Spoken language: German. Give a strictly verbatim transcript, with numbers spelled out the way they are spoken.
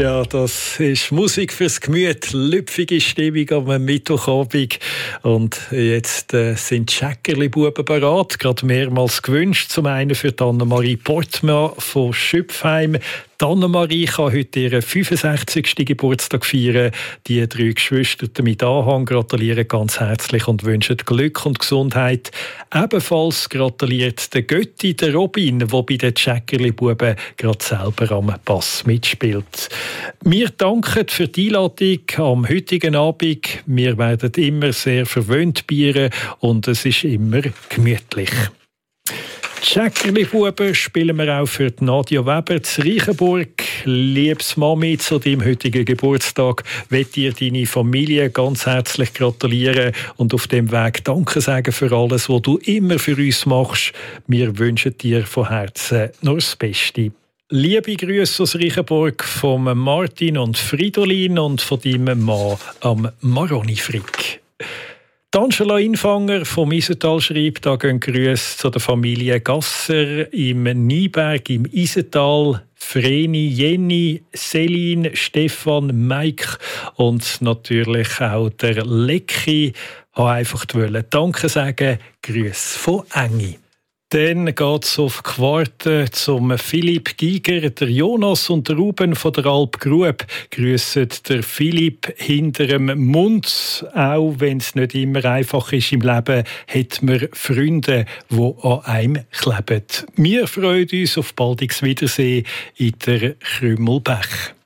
Ja, das ist Musik fürs Gemüt, lüpfige Stimmung am Mittwochabend. Und jetzt äh, sind die Schäckerli-Buben bereit, gerade mehrmals gewünscht. Zum einen für Annemarie Portmann von Schüpfheim. Annemarie kann heute ihren fünfundsechzigsten Geburtstag feiern. Die drei Geschwister mit Anhang gratulieren ganz herzlich und wünschen Glück und Gesundheit. Ebenfalls gratuliert der Götti, der Robin, der bei den Schäckerli-Buben gerade selber am Bass mitspielt. Wir danken für die Einladung am heutigen Abend. Wir werden immer sehr verwöhnt bieren und es ist immer gemütlich. Die Schäckerli-Buben spielen wir auch für Nadia Weber zu Reichenburg. Liebes Mami, zu deinem heutigen Geburtstag möchte dir deine Familie ganz herzlich gratulieren und auf dem Weg Danke sagen für alles, was du immer für uns machst. Wir wünschen dir von Herzen nur das Beste. Liebe Grüße aus Reichenburg von Martin und Fridolin und von deinem Mann am Maroni Frick. Angela Infanger vom Isental schreibt, da gehen Grüße zu der Familie Gasser im Neuberg im Isental. Vreni, Jenny, Selin, Stefan, Mike und natürlich auch der Lecki. Ich wollte einfach Danke sagen. Grüße von Engi. Dann geht es auf Quarte zum Philipp Giger, der Jonas und der Ruben von der Alp Grub. Grüssen der Philipp hinter dem Mund. Auch wenn es nicht immer einfach ist im Leben, hat man Freunde, die an einem kleben. Wir freuen uns auf baldiges Wiedersehen in der Krümelbech.